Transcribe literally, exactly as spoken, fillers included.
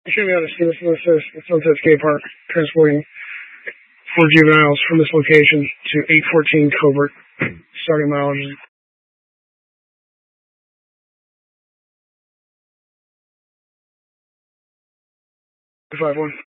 Should be able to see this list says the Sunset Skate Park transporting four juveniles from this location to eight fourteen Covert. Starting mileage is five one.